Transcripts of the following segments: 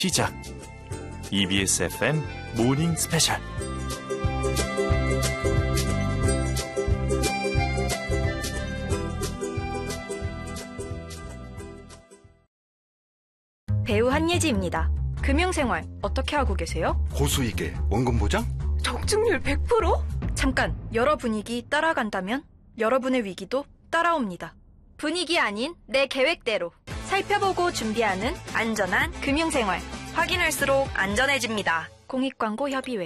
시작. EBS FM 모닝 스페셜. 배우 한예지입니다. 금융생활 어떻게 하고 계세요? 고수익에 원금 보장? 적중률 100%? 잠깐, 여러 분위기 따라간다면 여러분의 위기도 따라옵니다. 분위기 아닌 내 계획대로 살펴보고 준비하는 안전한 금융생활. 확인할수록 안전해집니다. 공익광고협의회.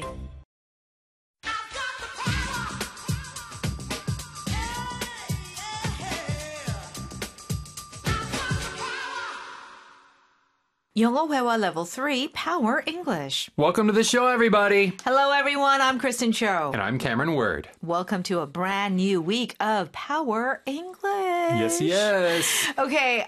영어 회화 Level 3 Power English. Welcome to the show, everybody. Hello, everyone. I'm Kristen Cho. And I'm Cameron Word. Welcome to a brand new week of Power English. Yes. Okay.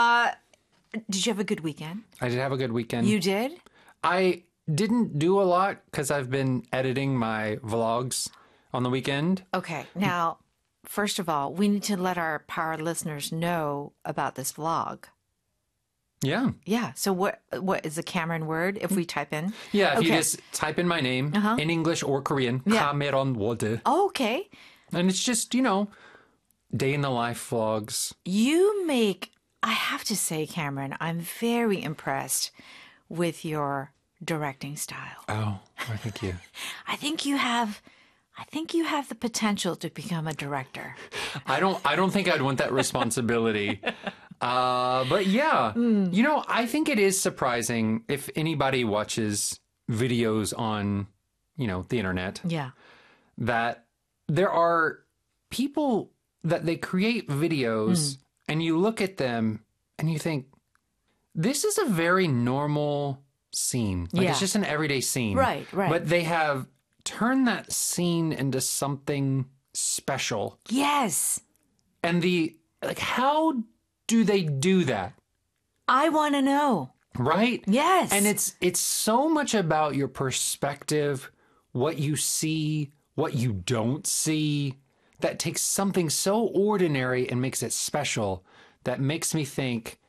Did you have a good weekend? I did have a good weekend. You did? I didn't do a lot because I've been editing my vlogs on the weekend. Okay. Now, first of all, we need to let our Power listeners know about this vlog. Yeah. Yeah. So what is the Cameron Word if we type in? Yeah, if Okay. you just type in my name in English or Korean, Yeah. Cameron Word. Oh, okay. And it's just, day in the life vlogs. You make, I have to say, Cameron, I'm very impressed with your directing style. Oh, thank you. I think you have the potential to become a director. I don't think I'd want that responsibility. But yeah, I think it is surprising if anybody watches videos on, the internet, Yeah. that there are people that they create videos and you look at them and you think, this is a very normal scene. Like Yeah. it's just an everyday scene. Right. But they have turned that scene into something special. Yes. And how do they do that? I want to know. Right? Yes. And it's so much about your perspective, what you see, what you don't see, that takes something so ordinary and makes it special, that makes me think,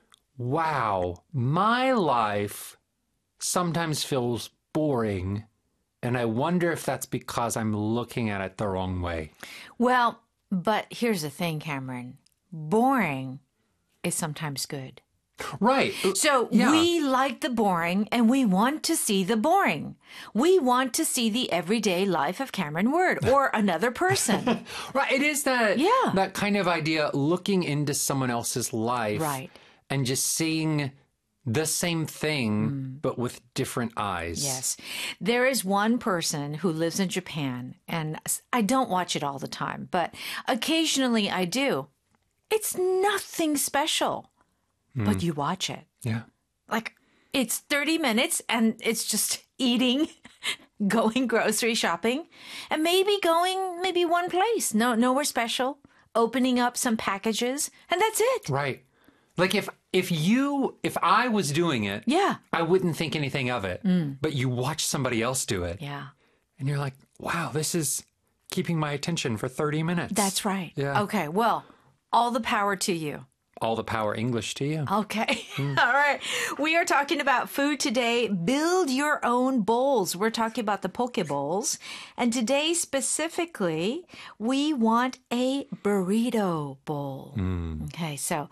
wow, my life sometimes feels boring, and I wonder if that's because I'm looking at it the wrong way. Well, but here's the thing, Cameron. Boring is sometimes good. Right. So Yeah. we like the boring and we want to see the boring. We want to see the everyday life of Cameron Word or another person. Right. It is that, Yeah. that kind of idea, looking into someone else's life. Right. And just seeing the same thing, but with different eyes. Yes. There is one person who lives in Japan, and I don't watch it all the time, but occasionally I do. It's nothing special, but you watch it. Yeah. Like, it's 30 minutes and it's just eating, going grocery shopping, and maybe going one place. Nowhere special, opening up some packages, and that's it. Right. Like if I was doing it, Yeah. I wouldn't think anything of it. But you watch somebody else do it, Yeah. and you're like, wow, this is keeping my attention for 30 minutes. That's right. Yeah. Okay. Well, all the power to you. All the power English to you. Okay. All right. We are talking about food today. Build your own bowls. We're talking about the poke bowls. And today specifically, we want a burrito bowl. Okay. So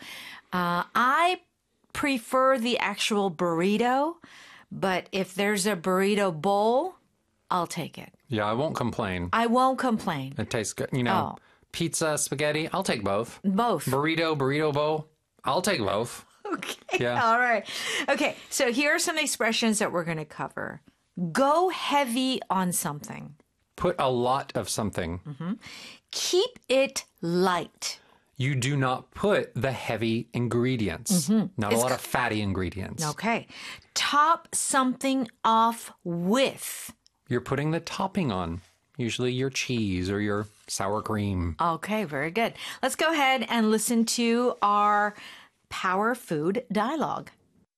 I prefer the actual burrito, but if there's a burrito bowl, I'll take it. Yeah, I won't complain. I won't complain. It tastes good. Oh. Pizza, spaghetti, I'll take both. Both. Burrito bowl, I'll take both. Okay. Yeah. All right. Okay. So here are some expressions that we're going to cover. Go heavy on something. Put a lot of something. Keep it light. You do not put the heavy ingredients. Not a lot of fatty ingredients. Okay. Top something off with. You're putting the topping on. Usually your cheese or your sour cream. Okay, very good. Let's go ahead and listen to our Power Food Dialogue.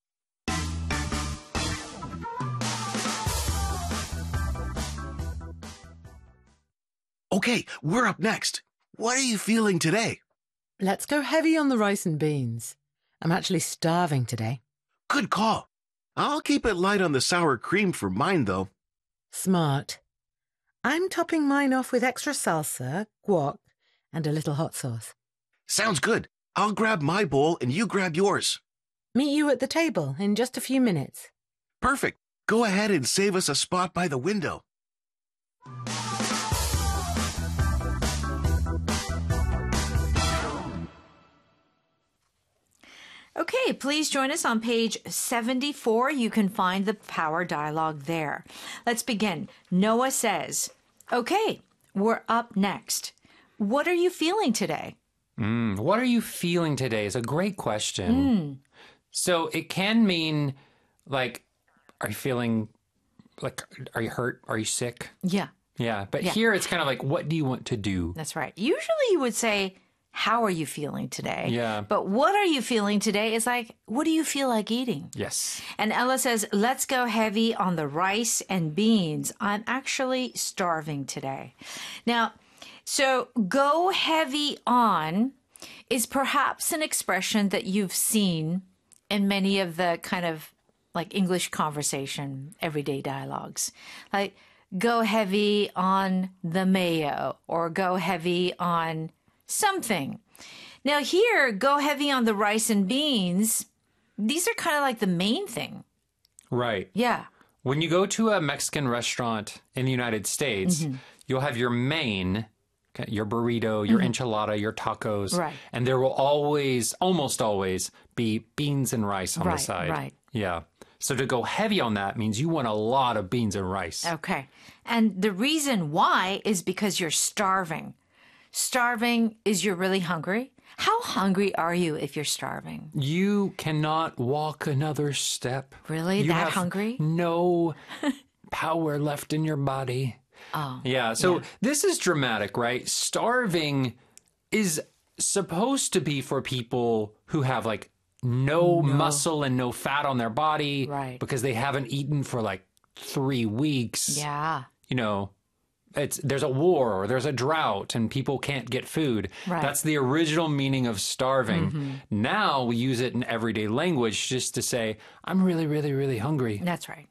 Okay, we're up next. What are you feeling today? Let's go heavy on the rice and beans. I'm actually starving today. Good call. I'll keep it light on the sour cream for mine, though. Smart. I'm topping mine off with extra salsa, guac, and a little hot sauce. Sounds good. I'll grab my bowl and you grab yours. Meet you at the table in just a few minutes. Perfect. Go ahead and save us a spot by the window. Okay, please join us on page 74. You can find the power dialogue there. Let's begin. Noah says, okay, we're up next. What are you feeling today? What are you feeling today is a great question. So it can mean like, are you feeling like, are you hurt? Are you sick? Yeah, Yeah. But here it's kind of like, what do you want to do? that's right. Usually you would say, how are you feeling today? Yeah. But what are you feeling today is like, what do you feel like eating? Yes. And Ella says, let's go heavy on the rice and beans. I'm actually starving today. Now, so go heavy on is perhaps an expression that you've seen in many of the kind of like English conversation, everyday dialogues. Like go heavy on the mayo or go heavy on something. Now here, go heavy on the rice and beans. These are kind of like the main thing. Right. Yeah. When you go to a Mexican restaurant in the United States, you'll have your main, your burrito, your enchilada, your tacos. Right. And there will always, almost always, be beans and rice on the Right, side. right. Yeah. So to go heavy on that means you want a lot of beans and rice. Okay. And the reason why is because you're starving. Starving is you're really hungry. How hungry are you if you're starving? You cannot walk another step. Really? You That have hungry? No power left in your body. Oh. Yeah. So this is dramatic, right? Starving is supposed to be for people who have like no muscle and no fat on their body. Right. Because they haven't eaten for like 3 weeks. Yeah. You know, there's a war or there's a drought and people can't get food. Right. That's the original meaning of starving. Now we use it in everyday language just to say, I'm really, really, really hungry. That's right.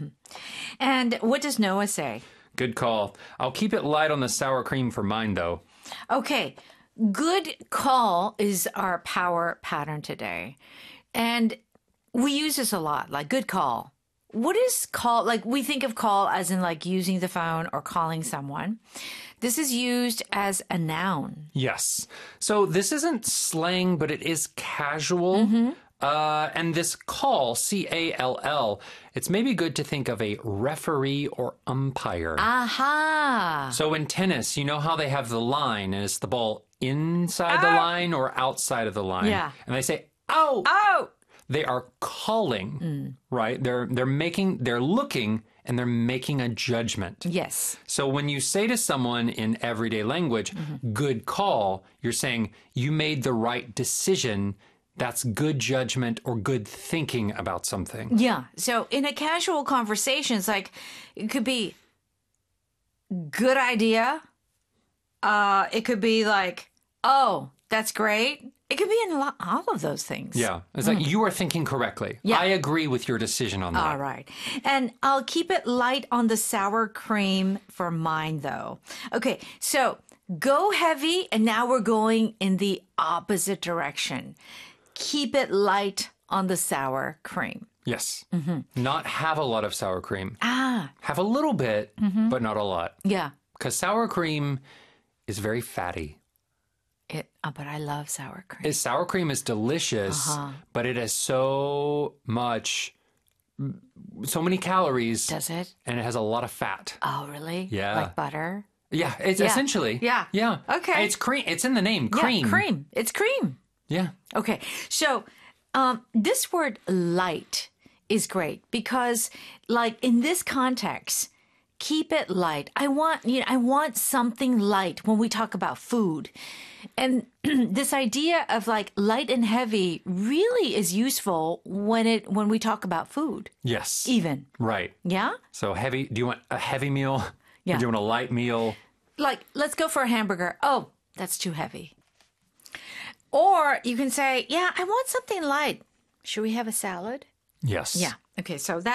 And what does Noah say? Good call. I'll keep it light on the sour cream for mine, though. Okay. Good call is our power pattern today. And we use this a lot, like good call. What is call? Like we think of call as in like using the phone or calling someone. This is used as a noun. Yes. So this isn't slang, but it is casual. And this call, C-A-L-L, it's maybe good to think of a referee or umpire. Aha. So in tennis, you know how they have the line, and it's the ball inside the line or outside of the line. Yeah. And they say, "Oh, Oh. they are calling," right? They're looking, and they're making a judgment. Yes. So when you say to someone in everyday language, "Good call," you're saying you made the right decision. That's good judgment or good thinking about something. Yeah. So in a casual conversation, it's like it could be good idea. It could be like, oh, that's great. It could be in all of those things. Yeah. It's like you are thinking correctly. Yeah. I agree with your decision on that. All right. And I'll keep it light on the sour cream for mine, though. Okay. So go heavy. And now we're going in the opposite direction. Keep it light on the sour cream. Yes. Not have a lot of sour cream. Ah, Have a little bit, but not a lot. yeah. Because sour cream is very fatty. But I love sour cream. Sour cream is delicious, but it has so many calories. Does it? And it has a lot of fat. Oh, really? Yeah. Like butter? Yeah, it's Yeah. essentially. Yeah. Yeah. Okay. It's cream. It's in the name. Cream. Yeah, cream. It's cream. Yeah. Okay. So this word light is great because like in this context, keep it light. I want something light when we talk about food. And this idea of like light and heavy really is useful when we talk about food, Yes. even. Right. Yeah? So heavy. Do you want a heavy meal? Yeah. Or do you want a light meal? Like, let's go for a hamburger. Oh, that's too heavy. Or you can say, yeah, I want something light. Should we have a salad? Yes. Yeah. Okay, so